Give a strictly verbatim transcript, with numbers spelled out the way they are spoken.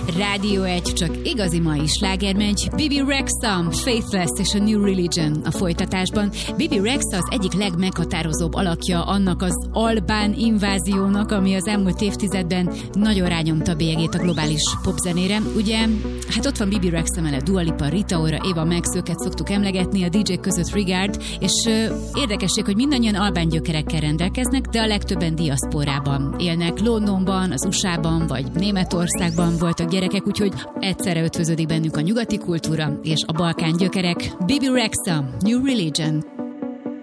Rádió egy, csak igazi mai sláger megy. Bibi Rexha, Faithless és a New Religion a folytatásban. Bibi Rexha az egyik legmeghatározóbb alakja annak az albán inváziónak, ami az elmúlt évtizedben nagyon rányomta a bélyegét a globális popzenére. Ugye, hát ott van Bibi Rexha mellett Dua Lipa, Rita Ora, Ava Max, őket szoktuk emlegetni, a dé dzsék között Regard, és uh, érdekesség, hogy mindannyian albán gyökerekkel rendelkeznek, de a legtöbben diaszporában élnek. Londonban, az u es á-ban vagy Németországban voltak gyerekek, úgyhogy egyszerre ötvöződik bennük a nyugati kultúra és a balkán gyökerek. Bibi Rexha, New Religion.